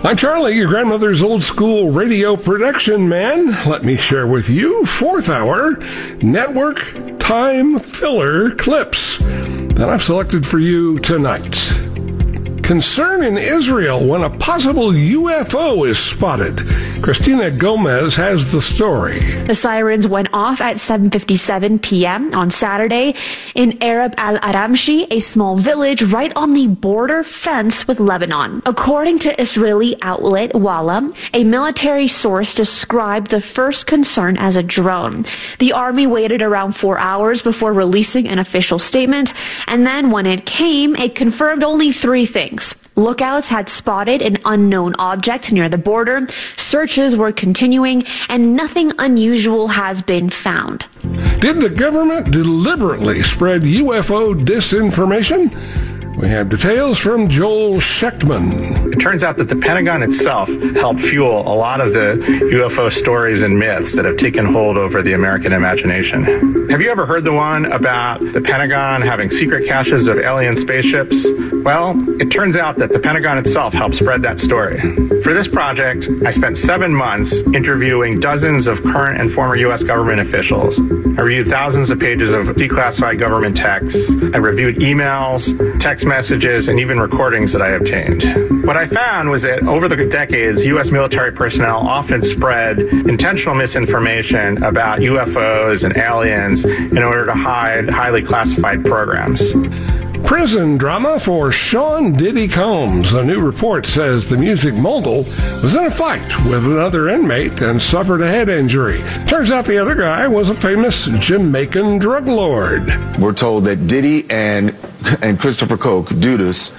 I'm Charlie, your grandmother's old school radio production man. Let me share with you 4th hour network time filler clips that I've selected for you tonight. Concern in Israel when a possible UFO is spotted. Christina Gomez has the story. The sirens went off at 7:57 p.m. on Saturday in Arab al-Aramshi, a small village right on the border fence with Lebanon. According to Israeli outlet Walla, a military source described the first concern as a drone. The army waited around 4 hours before releasing an official statement, and then when it came, it confirmed only 3 things. Lookouts had spotted an unknown object near the border, searches were continuing, and nothing unusual has been found. Did the government deliberately spread UFO disinformation? We have details from Joel Shechtman. It turns out that the Pentagon itself helped fuel a lot of the UFO stories and myths that have taken hold over the American imagination. Have you ever heard the one about the Pentagon having secret caches of alien spaceships? Well, it turns out that the Pentagon itself helped spread that story. For this project, I spent 7 months interviewing dozens of current and former U.S. government officials. I reviewed thousands of pages of declassified government texts. I reviewed emails, text messages, and even recordings that I obtained. What I found was that over the decades, U.S. military personnel often spread intentional misinformation about UFOs and aliens in order to hide highly classified programs. Prison drama for Sean Diddy Combs. A new report says the music mogul was in a fight with another inmate and suffered a head injury. Turns out the other guy was a famous Jamaican drug lord. We're told that Diddy and Christopher Koch, Dudas,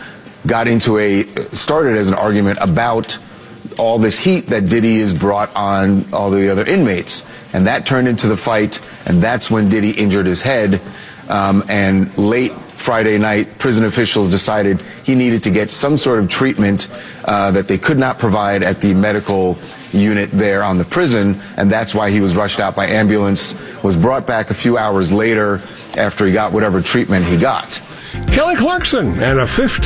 started as an argument about all this heat that Diddy has brought on all the other inmates. And that turned into the fight, and that's when Diddy injured his head. And late Friday night, prison officials decided he needed to get some sort of treatment that they could not provide at the medical unit there on the prison, and that's why he was rushed out by ambulance, was brought back a few hours later after he got whatever treatment he got. Kelly Clarkson and a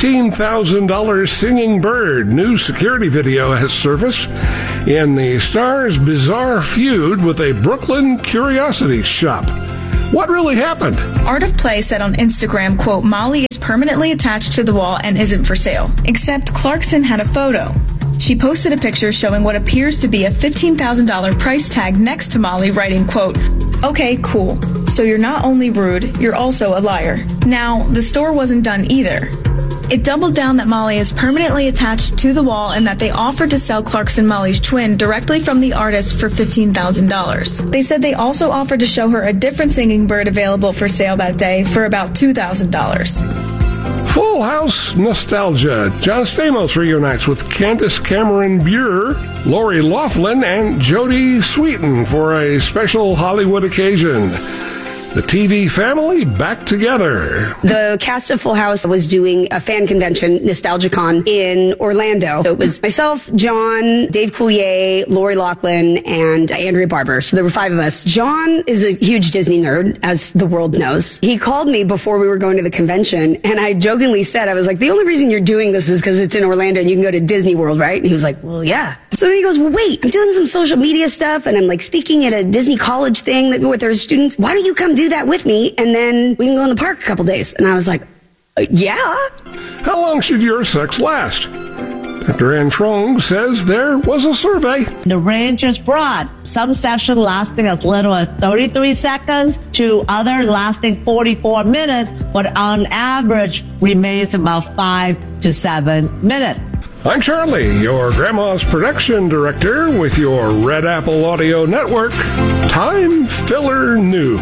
$15,000 singing bird. New security video has surfaced in the star's bizarre feud with a Brooklyn curiosity shop. What really happened? Art of Play said on Instagram, quote, Molly is permanently attached to the wall and isn't for sale. Except Clarkson had a photo. She posted a picture showing what appears to be a $15,000 price tag next to Molly, writing, quote, okay, cool. So you're not only rude, you're also a liar. Now, the store wasn't done either. It doubled down that Molly is permanently attached to the wall and that they offered to sell Clarkson Molly's twin directly from the artist for $15,000. They said they also offered to show her a different singing bird available for sale that day for about $2,000. Full House nostalgia. John Stamos reunites with Candace Cameron Bure, Lori Loughlin, and Jodie Sweetin for a special Hollywood occasion. The TV family back together. The cast of Full House was doing a fan convention, NostalgiaCon, in Orlando. So it was myself, John, Dave Coulier, Lori Loughlin, and Andrea Barber. So there were 5 of us. John is a huge Disney nerd, as the world knows. He called me before we were going to the convention, and I jokingly said, I was like, the only reason you're doing this is because it's in Orlando and you can go to Disney World, right? And he was like, well, yeah. So then he goes, well, wait, I'm doing some social media stuff, and I'm like speaking at a Disney college thing with their students. Why don't you come do that with me, and then we can go in the park a couple days? And I was like, yeah. How long should your sex last? Dr. Ann Trong says there was a survey. The range is broad. Some sessions lasting as little as 33 seconds to others lasting 44 minutes, but on average remains about 5 to 7 minutes. I'm Charlie, your grandma's production director with your Red Apple Audio Network Time Filler News.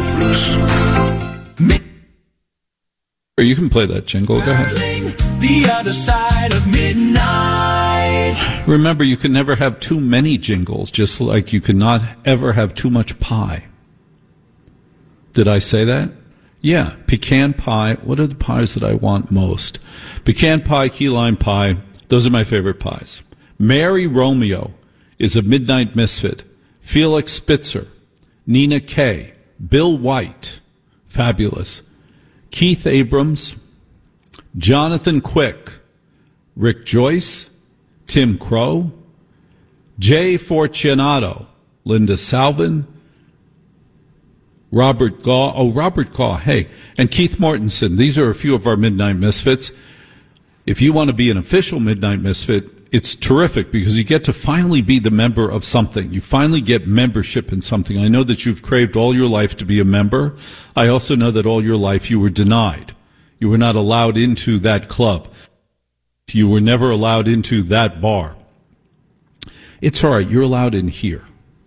You can play that jingle. Go ahead. The other side of midnight. Remember, you can never have too many jingles, just like you cannot ever have too much pie. Did I say that? Yeah, pecan pie. What are the pies that I want most? Pecan pie, key lime pie. Those are my favorite pies. Mary Romeo is a Midnight Misfit. Felix Spitzer, Nina Kay, Bill White, fabulous. Keith Abrams, Jonathan Quick, Rick Joyce, Tim Crow, Jay Fortunato, Linda Salvin, Robert Gaw, hey, and Keith Mortensen. These are a few of our Midnight Misfits. If you want to be an official Midnight Misfit, it's terrific because you get to finally be the member of something. You finally get membership in something. I know that you've craved all your life to be a member. I also know that all your life you were denied. You were not allowed into that club. You were never allowed into that bar. It's all right. You're allowed in here.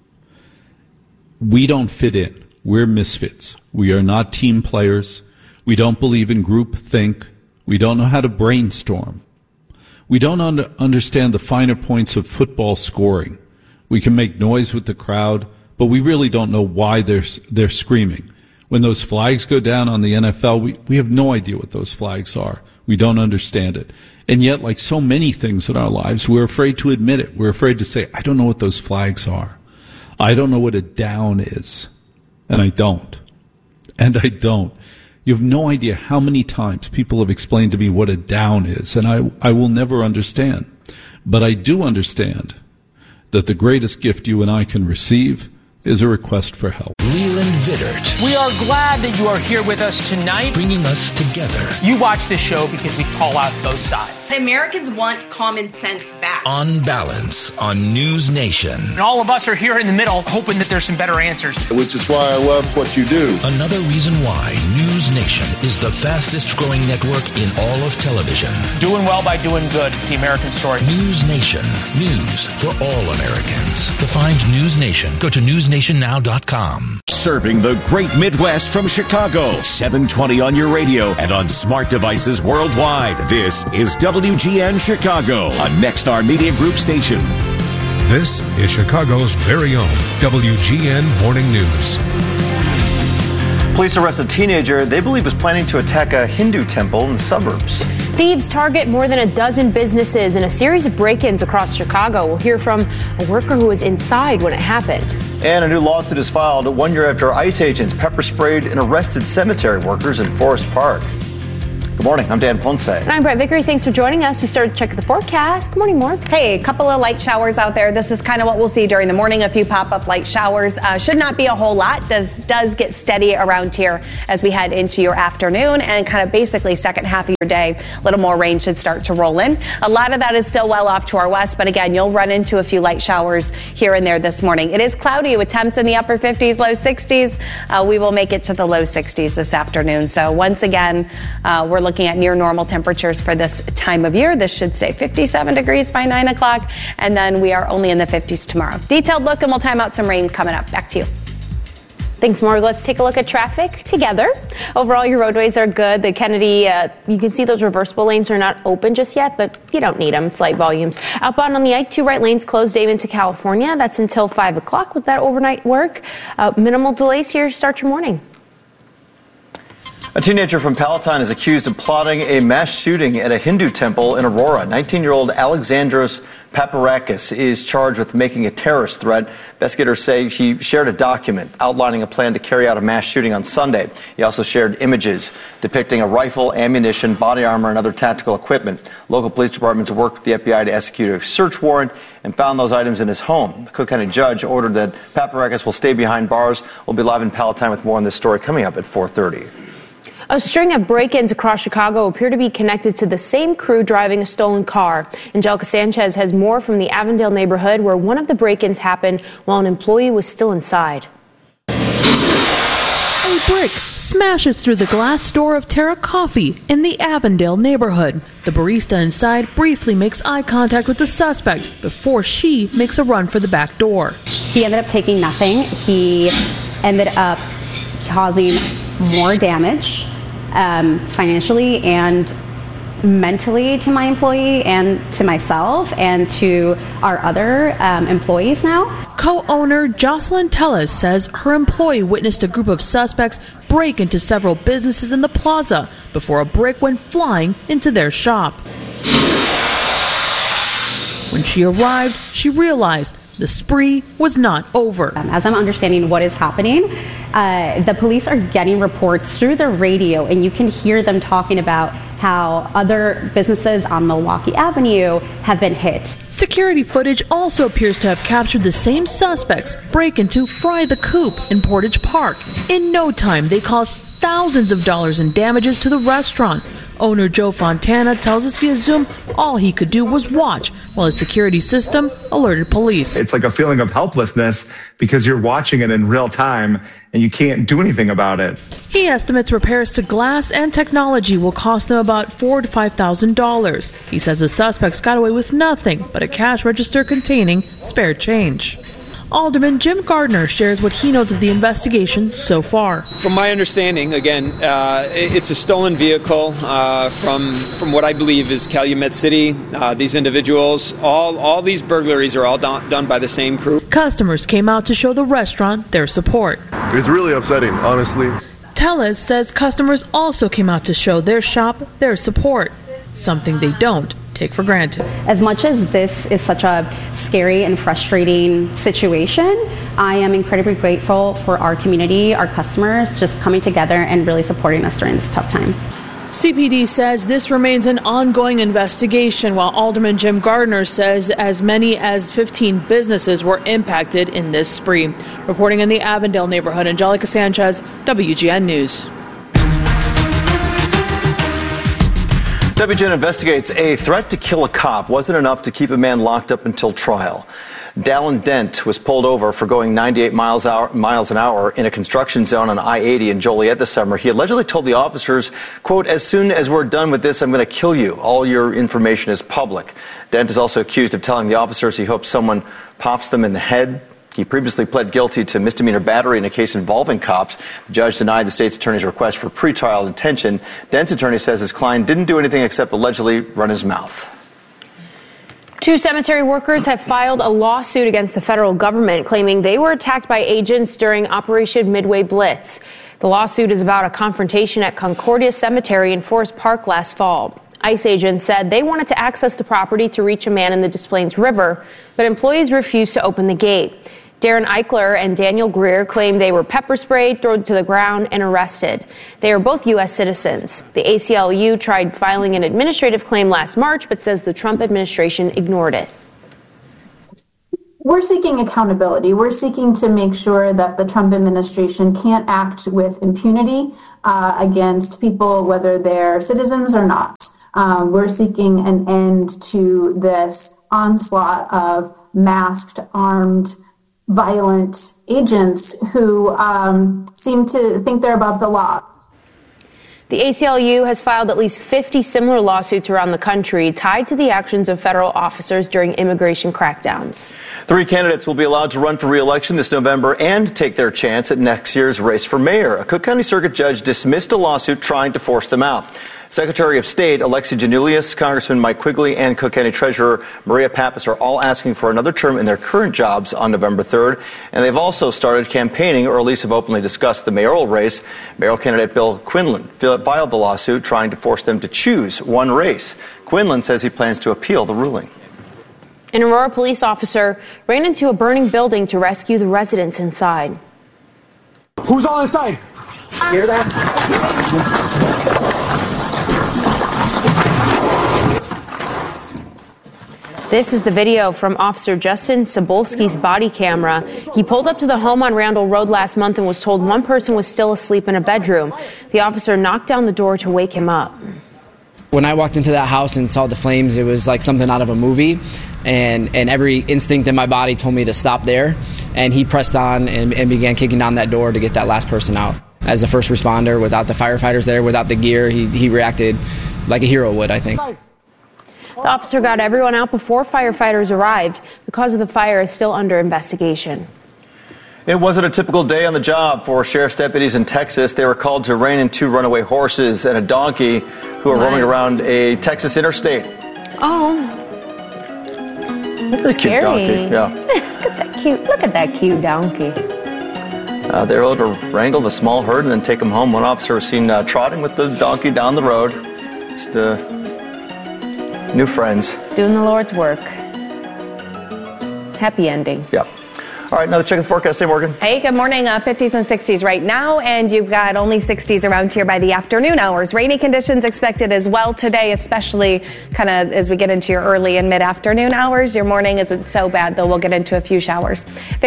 We don't fit in. We're misfits. We are not team players. We don't believe in group think. We don't know how to brainstorm. We don't understand the finer points of football scoring. We can make noise with the crowd, but we really don't know why they're screaming. When those flags go down on the NFL, we have no idea what those flags are. We don't understand it. And yet, like so many things in our lives, we're afraid to admit it. We're afraid to say, I don't know what those flags are. I don't know what a down is. And I don't. And I don't. You have no idea how many times people have explained to me what a down is, and I will never understand. But I do understand that the greatest gift you and I can receive is a request for help. Leland Vittert. We are glad that you are here with us tonight. Bringing us together. You watch this show because we call out both sides. Americans want common sense back. On Balance on News Nation. And all of us are here in the middle hoping that there's some better answers. Which is why I love what you do. Another reason why News Nation is the fastest growing network in all of television. Doing well by doing good. It's the American story. News Nation. News for all Americans. To find News Nation, go to newsnationnow.com. Serving the great Midwest from Chicago. 720 on your radio and on smart devices worldwide. This is WGN Chicago, a Nexstar Media Group station. This is Chicago's very own WGN Morning News. Police arrest a teenager they believe was planning to attack a Hindu temple in the suburbs. Thieves target more than a dozen businesses in a series of break-ins across Chicago. We'll hear from a worker who was inside when it happened. And a new lawsuit is filed 1 year after ICE agents pepper sprayed and arrested cemetery workers in Forest Park. Good morning. I'm Dan Ponce. And I'm Brett Vickery. Thanks for joining us. We started to check the forecast. Good morning, Morg. Hey, a couple of light showers out there. This is kind of what we'll see during the morning. A few pop-up light showers. Should not be a whole lot. Does get steady around here as we head into your afternoon and kind of basically second half of your day. A little more rain should start to roll in. A lot of that is still well off to our west, but again, you'll run into a few light showers here and there this morning. It is cloudy with temps in the upper 50s, low 60s. We will make it to the low 60s this afternoon. So once again, we're looking at near normal temperatures for this time of year. This should say 57 degrees by 9 o'clock, and then we are only in the 50s tomorrow. Detailed look, and we'll time out some rain coming up. Back to you. Thanks, Morg. Let's take a look at traffic together. Overall, your roadways are good. The Kennedy, you can see those reversible lanes are not open just yet, but you don't need them. It's light volumes. Outbound on the Ike, 2 right lanes closed Dave into California. That's until 5 o'clock with that overnight work. Minimal delays here to start your morning. A teenager from Palatine is accused of plotting a mass shooting at a Hindu temple in Aurora. 19-year-old Alexandros Paparakis is charged with making a terrorist threat. Investigators say he shared a document outlining a plan to carry out a mass shooting on Sunday. He also shared images depicting a rifle, ammunition, body armor, and other tactical equipment. Local police departments worked with the FBI to execute a search warrant and found those items in his home. The Cook County judge ordered that Paparakis will stay behind bars. We'll be live in Palatine with more on this story coming up at 4:30. A string of break-ins across Chicago appear to be connected to the same crew driving a stolen car. Angelica Sanchez has more from the Avondale neighborhood where one of the break-ins happened while an employee was still inside. A brick smashes through the glass door of Terra Coffee in the Avondale neighborhood. The barista inside briefly makes eye contact with the suspect before she makes a run for the back door. He ended up taking nothing. He ended up causing more damage financially and mentally to my employee and to myself and to our other employees now. Co-owner Jocelyn Tellez says her employee witnessed a group of suspects break into several businesses in the plaza before a brick went flying into their shop. When she arrived, she realized the spree was not over. As I'm understanding what is happening, the police are getting reports through the radio, and you can hear them talking about how other businesses on Milwaukee Avenue have been hit. Security footage also appears to have captured the same suspects break into Fry the Coop in Portage Park. In no time, they caused thousands of dollars in damages to the restaurant. Owner Joe Fontana tells us via Zoom all he could do was watch while his security system alerted police. It's like a feeling of helplessness because you're watching it in real time and you can't do anything about it. He estimates repairs to glass and technology will cost them about $4,000 to $5,000. He says the suspects got away with nothing but a cash register containing spare change. Alderman Jim Gardner shares what he knows of the investigation so far. From my understanding, again, it's a stolen vehicle from what I believe is Calumet City. These individuals, all these burglaries are all done by the same crew. Customers came out to show the restaurant their support. It's really upsetting, honestly. Tellez says customers also came out to show their shop their support, something they don't take for granted. As much as this is such a scary and frustrating situation, I am incredibly grateful for our community, our customers, just coming together and really supporting us during this tough time. CPD says this remains an ongoing investigation, while Alderman Jim Gardner says as many as 15 businesses were impacted in this spree. Reporting in the Avondale neighborhood, Angelica Sanchez, WGN News. WGN investigates a threat to kill a cop wasn't enough to keep a man locked up until trial. Dallin Dent was pulled over for going 98 miles an hour in a construction zone on I-80 in Joliet this summer. He allegedly told the officers, quote, "As soon as we're done with this, I'm going to kill you. All your information is public." Dent is also accused of telling the officers he hopes someone pops them in the head. He previously pled guilty to misdemeanor battery in a case involving cops. The judge denied the state's attorney's request for pretrial detention. Dent's attorney says his client didn't do anything except allegedly run his mouth. 2 cemetery workers have filed a lawsuit against the federal government, claiming they were attacked by agents during Operation Midway Blitz. The lawsuit is about a confrontation at Concordia Cemetery in Forest Park last fall. ICE agents said they wanted to access the property to reach a man in the Des Plaines River, but employees refused to open the gate. Darren Eichler and Daniel Greer claimed they were pepper sprayed, thrown to the ground, and arrested. They are both U.S. citizens. The ACLU tried filing an administrative claim last March, but says the Trump administration ignored it. We're seeking accountability. We're seeking to make sure that the Trump administration can't act with impunity against people, whether they're citizens or not. We're seeking an end to this onslaught of masked, armed, violent agents who seem to think they're above the law. The ACLU has filed at least 50 similar lawsuits around the country tied to the actions of federal officers during immigration crackdowns. 3 candidates will be allowed to run for re-election this November and take their chance at next year's race for mayor. A Cook County Circuit judge dismissed a lawsuit trying to force them out. Secretary of State Alexi Janulius, Congressman Mike Quigley, and Cook County Treasurer Maria Pappas are all asking for another term in their current jobs on November 3rd. And they've also started campaigning, or at least have openly discussed the mayoral race. Mayoral candidate Bill Quinlan filed the lawsuit trying to force them to choose one race. Quinlan says he plans to appeal the ruling. An Aurora police officer ran into a burning building to rescue the residents inside. Who's on the side? Hear that? This is the video from Officer Justin Sobolski's body camera. He pulled up to the home on Randall Road last month and was told one person was still asleep in a bedroom. The officer knocked down the door to wake him up. When I walked into that house and saw the flames, it was like something out of a movie, and every instinct in my body told me to stop there, and he pressed on and began kicking down that door to get that last person out. As a first responder, without the firefighters there, without the gear, he reacted like a hero would, I think. The officer got everyone out before firefighters arrived. The cause of the fire is still under investigation. It wasn't a typical day on the job for sheriff's deputies in Texas. They were called to rein in 2 runaway horses and a donkey who were roaming around a Texas interstate. Oh, that's scary. Cute donkey, yeah. Look at that cute donkey. They were able to wrangle the small herd and then take them home. One officer was seen trotting with the donkey down the road. Just new friends. Doing the Lord's work. Happy ending. Yeah. All right, now check the forecast. Hey, Morgan. Hey, good morning. 50s and 60s right now, and you've got only 60s around here by the afternoon hours. Rainy conditions expected as well today, especially kind of as we get into your early and mid-afternoon hours. Your morning isn't so bad, though we'll get into a few showers.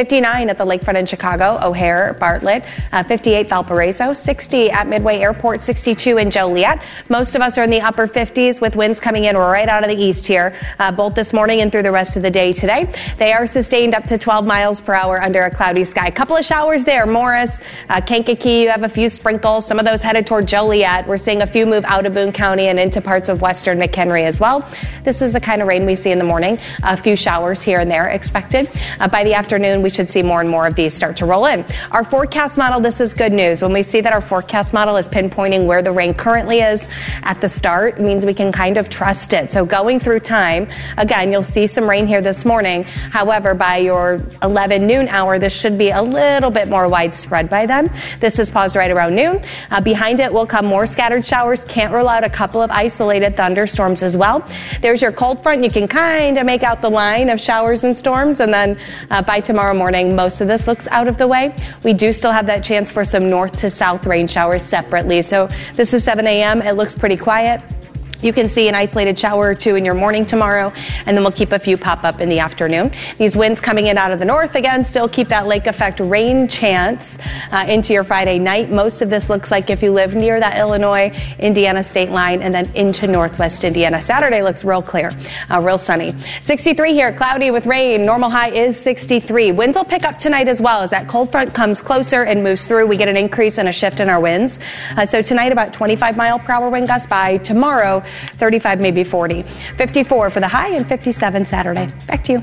59 at the lakefront in Chicago, O'Hare, Bartlett, 58 Valparaiso, 60 at Midway Airport, 62 in Joliet. Most of us are in the upper 50s with winds coming in right out of the east here, both this morning and through the rest of the day today. They are sustained up to 12 miles per hour under a cloudy sky. A couple of showers there. Morris, Kankakee, you have a few sprinkles. Some of those headed toward Joliet. We're seeing a few move out of Boone County and into parts of western McHenry as well. This is the kind of rain we see in the morning. A few showers here and there expected. By the afternoon, we should see more and more of these start to roll in. Our forecast model, this is good news. When we see that our forecast model is pinpointing where the rain currently is at the start, it means we can kind of trust it. So going through time, again, you'll see some rain here this morning. However, by your 11 noon hour, this should be a little bit more widespread by then. This is paused right around noon. Behind it will come more scattered showers. Can't rule out a couple of isolated thunderstorms as well. There's your cold front. You can kind of make out the line of showers and storms. And then by tomorrow morning, most of this looks out of the way. We do still have that chance for some north to south rain showers separately. So this is 7 a.m. It looks pretty quiet. You can see an isolated shower or two in your morning tomorrow, and then we'll keep a few pop up in the afternoon. These winds coming in out of the north, again, still keep that lake effect rain chance into your Friday night. Most of this looks like if you live near that Illinois-Indiana state line and then into northwest Indiana. Saturday looks real clear, real sunny. 63 here, cloudy with rain. Normal high is 63. Winds will pick up tonight as well as that cold front comes closer and moves through. We get an increase and a shift in our winds. So tonight about 25 mile per hour wind gusts. By tomorrow, 35, maybe 40. 54 for the high and 57 Saturday. Back to you.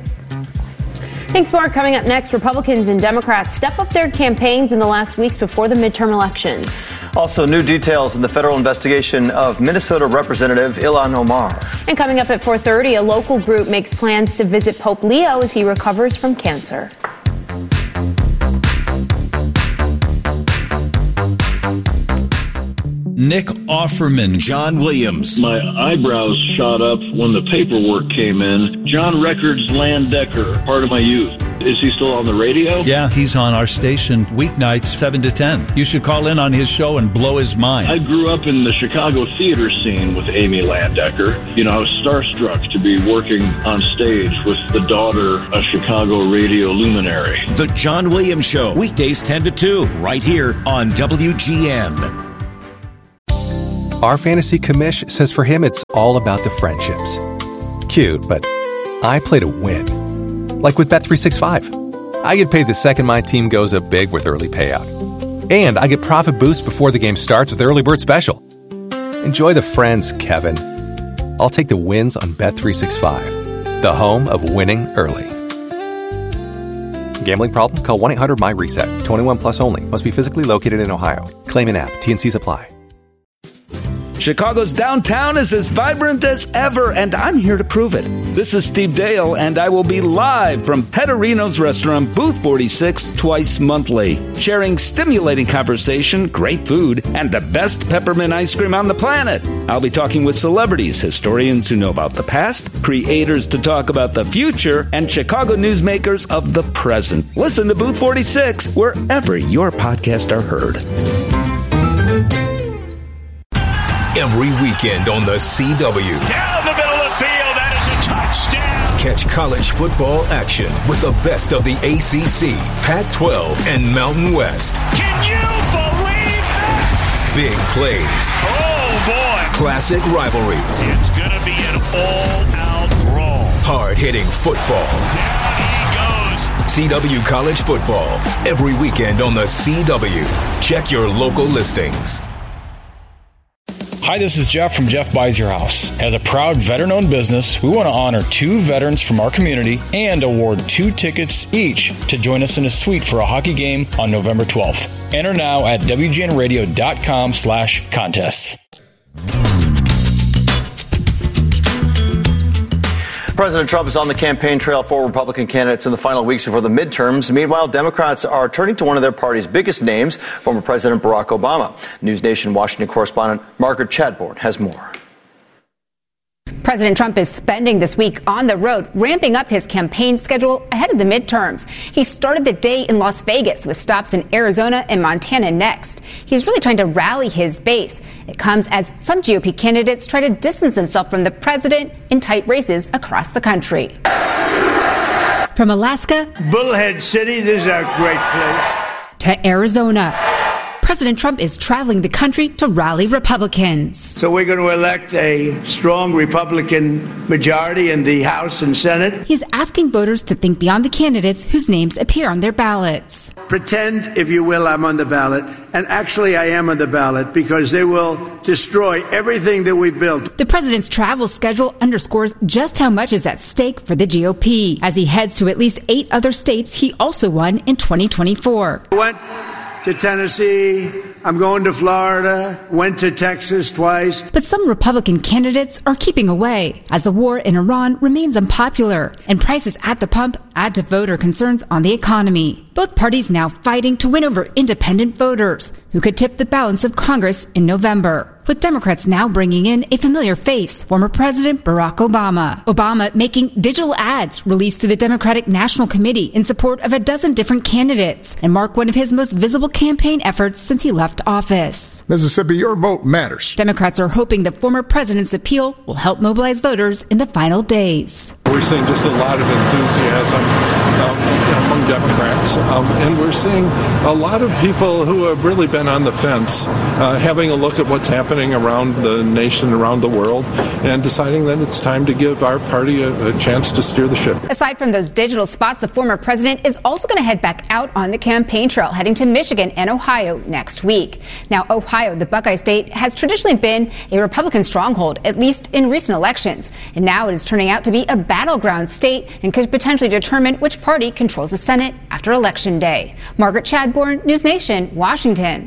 Thanks, Mark. Coming up next, Republicans and Democrats step up their campaigns in the last weeks before the midterm elections. Also, new details in the federal investigation of Minnesota Representative Ilhan Omar. And coming up at 4:30, a local group makes plans to visit Pope Leo as he recovers from cancer. Nick Offerman, John Williams. My eyebrows shot up when the paperwork came in. John Records Landecker, part of my youth. Is he still on the radio? Yeah, he's on our station weeknights 7 to 10. You should call in on his show and blow his mind. I grew up in the Chicago theater scene with Amy Landecker. You know, I was starstruck to be working on stage with the daughter of Chicago radio luminary. The John Williams Show, weekdays 10 to 2, right here on WGN. Our fantasy commish says for him it's all about the friendships. Cute, but I play to win. Like with Bet365. I get paid the second my team goes up big with early payout. And I get profit boost before the game starts with Early Bird Special. Enjoy the friends, Kevin. I'll take the wins on Bet365. The home of winning early. Gambling problem? Call 1-800-MY-RESET. 21 plus only. Must be physically located in Ohio. Claim an app. T&Cs apply. Chicago's downtown is as vibrant as ever, and I'm here to prove it. This is Steve Dale, and I will be live from Petterino's Restaurant, Booth 46, twice monthly, sharing stimulating conversation, great food, and the best peppermint ice cream on the planet. I'll be talking with celebrities, historians who know about the past, creators to talk about the future, and Chicago newsmakers of the present. Listen to Booth 46 wherever your podcasts are heard. Every weekend on the CW. Down the middle of the field, that is a touchdown. Catch college football action with the best of the ACC, Pac-12, and Mountain West. Can you believe that? Big plays. Oh, boy. Classic rivalries. It's going to be an all-out brawl. Hard-hitting football. Down he goes. CW College Football. Every weekend on the CW. Check your local listings. Hi, this is Jeff from Jeff Buys Your House. As a proud veteran-owned business, we want to honor 2 veterans from our community and award 2 tickets each to join us in a suite for a hockey game on November 12th. Enter now at WGNradio.com/contests. President Trump is on the campaign trail for Republican candidates in the final weeks before the midterms. Meanwhile, Democrats are turning to one of their party's biggest names, former President Barack Obama. News Nation Washington correspondent Margaret Chadbourne has more. President Trump is spending this week on the road, ramping up his campaign schedule ahead of the midterms. He started the day in Las Vegas with stops in Arizona and Montana next. He's really trying to rally his base. It comes as some GOP candidates try to distance themselves from the president in tight races across the country. From Alaska, Bullhead City, this is a great place, to Arizona, President Trump is traveling the country to rally Republicans. So we're going to elect a strong Republican majority in the House and Senate. He's asking voters to think beyond the candidates whose names appear on their ballots. Pretend, if you will, I'm on the ballot. And actually, I am on the ballot because they will destroy everything that we built. The president's travel schedule underscores just how much is at stake for the GOP as he heads to at least 8 other states he also won in 2024. I went to Tennessee, I'm going to Florida, went to Texas twice. But some Republican candidates are keeping away as the war in Iran remains unpopular and prices at the pump add to voter concerns on the economy. Both parties now fighting to win over independent voters who could tip the balance of Congress in November. With Democrats now bringing in a familiar face, former President Barack Obama. Obama making digital ads released through the Democratic National Committee in support of a dozen different candidates and mark one of his most visible campaign efforts since he left office. Mississippi, your vote matters. Democrats are hoping the former president's appeal will help mobilize voters in the final days. We're seeing just a lot of enthusiasm among Democrats, and we're seeing a lot of people who have really been on the fence, having a look at what's happening around the nation, around the world, and deciding that it's time to give our party a chance to steer the ship. Aside from those digital spots, the former president is also going to head back out on the campaign trail, heading to Michigan and Ohio next week. Now, Ohio, the Buckeye state, has traditionally been a Republican stronghold, at least in recent elections. And now it is turning out to be a battleground state and could potentially determine which party controls the Senate after Election Day. Margaret Chadbourne, News Nation, Washington.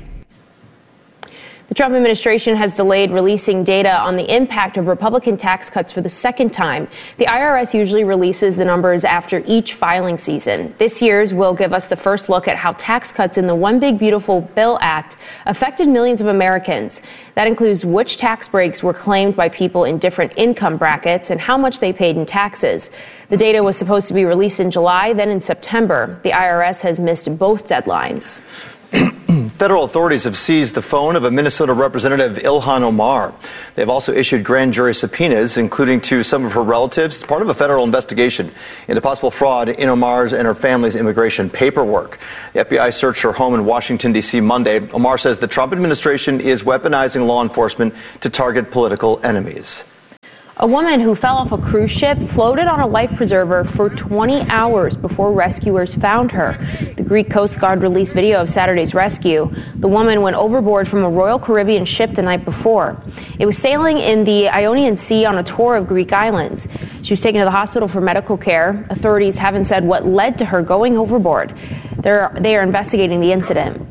The Trump administration has delayed releasing data on the impact of Republican tax cuts for the second time. The IRS usually releases the numbers after each filing season. This year's will give us the first look at how tax cuts in the One Big Beautiful Bill Act affected millions of Americans. That includes which tax breaks were claimed by people in different income brackets and how much they paid in taxes. The data was supposed to be released in July, then in September. The IRS has missed both deadlines. Federal authorities have seized the phone of a Minnesota Representative, Ilhan Omar. They've also issued grand jury subpoenas, including to some of her relatives. It's part of a federal investigation into possible fraud in Omar's and her family's immigration paperwork. The FBI searched her home in Washington, D.C. Monday. Omar says the Trump administration is weaponizing law enforcement to target political enemies. A woman who fell off a cruise ship floated on a life preserver for 20 hours before rescuers found her. The Greek Coast Guard released video of Saturday's rescue. The woman went overboard from a Royal Caribbean ship the night before. It was sailing in the Ionian Sea on a tour of Greek islands. She was taken to the hospital for medical care. Authorities haven't said what led to her going overboard. They are investigating the incident.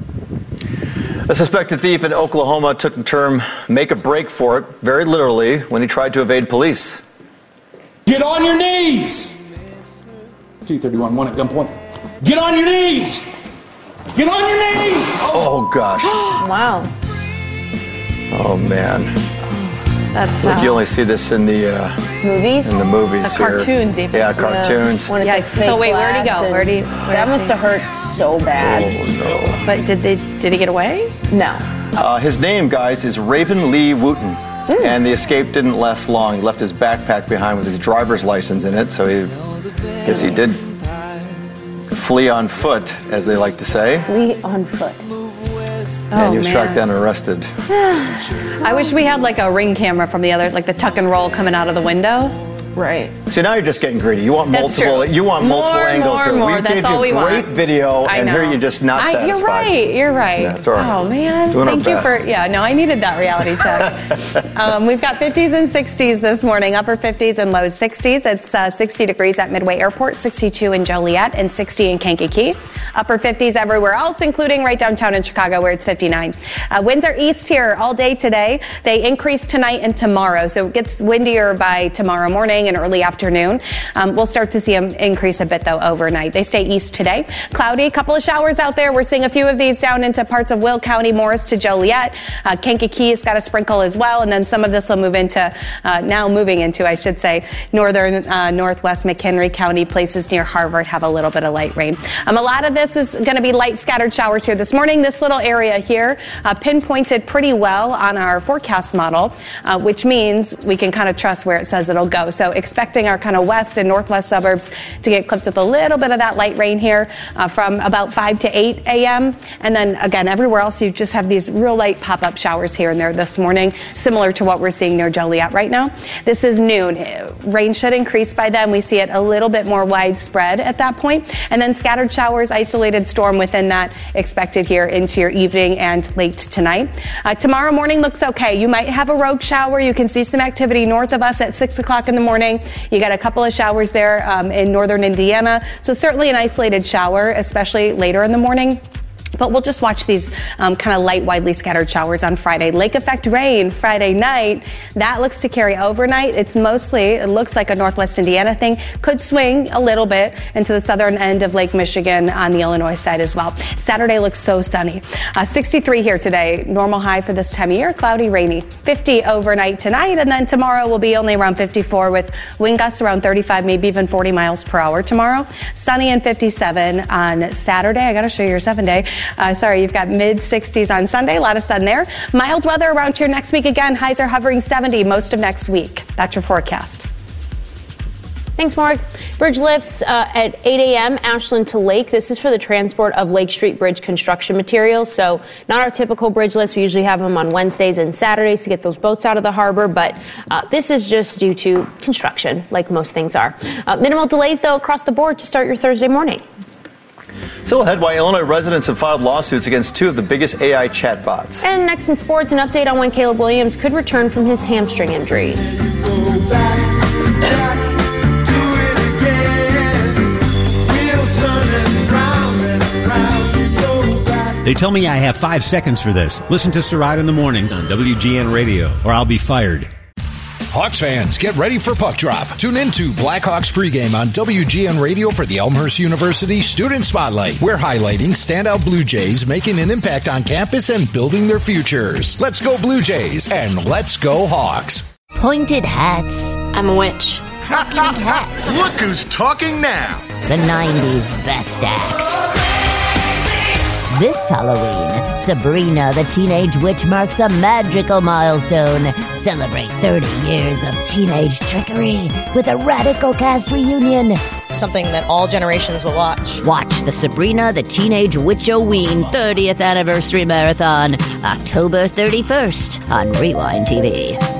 A suspected thief in Oklahoma took the term "make a break for it" very literally when he tried to evade police. Get on your knees! 231-1 at gunpoint. Get on your knees! Get on your knees! Oh gosh. Wow. Oh man. That's you only see this in the movies. In the movies, the cartoons, even. Yeah, cartoons. When it's like so wait, where'd he go? That must have hurt so bad. Oh no. But did he get away? No. His name, guys, is Raven Lee Wooten. And the escape didn't last long. He left his backpack behind with his driver's license in it, so I guess he did flee on foot, as they like to say. Flee on foot. And he was tracked down and arrested. I wish we had like a Ring camera from the other, like the tuck and roll coming out of the window. Right. See, now you're just getting greedy. You want That's multiple. true. You want multiple angles. More. We That's gave all we you want. great video, I and know. here you're just not satisfied. You're right. You're right. Yeah, that's all right. Oh man, Doing thank our you for. best. Yeah, no, I needed that reality check. We've got 50s and 60s this morning. Upper 50s and low 60s. It's 60 degrees at Midway Airport, 62 in Joliet, and 60 in Kankakee. Upper 50s everywhere else, including right downtown in Chicago, where it's 59. Winds are east here all day today. They increase tonight and tomorrow, so it gets windier by tomorrow morning. morning and early afternoon. We'll start to see them increase a bit, though, overnight. They stay east today. Cloudy, a couple of showers out there. We're seeing a few of these down into parts of Will County, Morris to Joliet. Kankakee has got a sprinkle as well, and then some of this will move into, northern northwest McHenry County. Places near Harvard have a little bit of light rain. A lot of this is going to be light scattered showers here this morning. This little area here pinpointed pretty well on our forecast model, which means we can kind of trust where it says it'll go. So expecting our kind of west and northwest suburbs to get clipped with a little bit of that light rain here from about 5 to 8 a.m. And then again, everywhere else you just have these real light pop-up showers here and there this morning, similar to what we're seeing near Joliet right now. This is noon. Rain should increase by then. We see it a little bit more widespread at that point. And then scattered showers, isolated storm within that expected here into your evening and late tonight. Tomorrow morning looks okay. You might have a rogue shower. You can see some activity north of us at 6 o'clock in the morning. You got a couple of showers there in northern Indiana. So certainly an isolated shower, especially later in the morning. But we'll just watch these kind of light, widely scattered showers on Friday. Lake effect rain Friday night. That looks to carry overnight. It looks like a Northwest Indiana thing. Could swing a little bit into the southern end of Lake Michigan on the Illinois side as well. Saturday looks so sunny. 63 here today. Normal high for this time of year. Cloudy, rainy. 50 overnight tonight. And then tomorrow will be only around 54 with wind gusts around 35, maybe even 40 miles per hour tomorrow. Sunny and 57 on Saturday. I got to show you your 7-day. You've got mid-60s on Sunday. A lot of sun there. Mild weather around here next week again. Highs are hovering 70 most of next week. That's your forecast. Thanks, Mark. Bridge lifts at 8 a.m. Ashland to Lake. This is for the transport of Lake Street Bridge construction materials. So not our typical bridge lifts. We usually have them on Wednesdays and Saturdays to get those boats out of the harbor. But this is just due to construction, like most things are. Minimal delays, though, across the board to start your Thursday morning. Still ahead, why Illinois residents have filed lawsuits against two of the biggest AI chatbots. And next in sports, an update on when Caleb Williams could return from his hamstring injury. They tell me I have 5 seconds for this. Listen to Saride in the Morning on WGN Radio, or I'll be fired. Hawks fans, get ready for Puck Drop. Tune into Blackhawks pregame on WGN Radio for the Elmhurst University Student Spotlight. We're highlighting standout Blue Jays making an impact on campus and building their futures. Let's go Blue Jays and let's go Hawks. Pointed hats. I'm a witch. Talking hats. Look who's talking now. The 90s best acts. This Halloween, Sabrina the Teenage Witch marks a magical milestone. Celebrate 30 years of teenage trickery with a radical cast reunion. Something that all generations will watch. Watch the Sabrina the Teenage Witch-O-Ween 30th Anniversary Marathon, October 31st on Rewind TV.